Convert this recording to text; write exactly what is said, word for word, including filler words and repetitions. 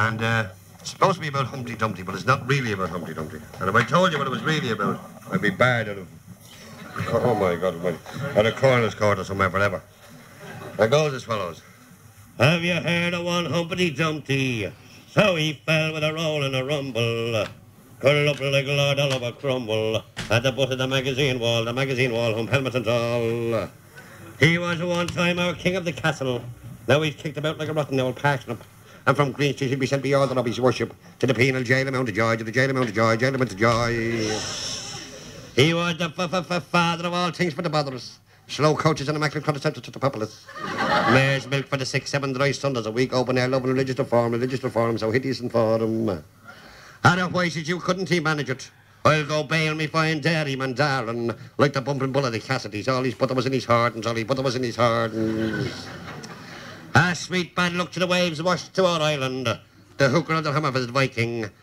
And uh, it's supposed to be about Humpty Dumpty, but it's not really about Humpty Dumpty. And if I told you what it was really about, I'd be barred out of... Oh, my God, my... out of Corners Court or somewhere forever. It goes as follows. Have you heard of one Humpty Dumpty? So he fell with a roll and a rumble, curled up like Lord Oliver Crumble, at the butt of the magazine wall, the magazine wall, hump helmet and all. He was one time our king of the castle. Now he's kicked about like a rotten old parsnip. And from Green Street he'll be sent beyond the lobby's worship to the penal jail of Mount of Joy, to the jail of Mount of Joy, jail of Mount of Joy. He was the f-f-f-father of all things for the bothers. Slow coaches and immaculate contraceptive to the populace. Mare's milk for the six, seven dry Sundays a week, open air, love and religious reform, religious reform, so hideous and for them. Otherwise, you couldn't he manage it? I'll go bail me fine dairyman, darling, like the bumping bull of the Cassidys. All his butter was in his heart, and all his butter was in his heart. And... ah, sweet bad luck to the waves washed to our island. The hooker of the Hammerfest Viking